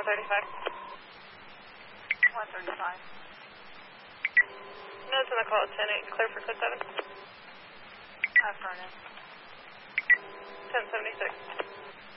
135. 135. Notes on the call at 10-8, clear for code 7. Affirmative. 1076.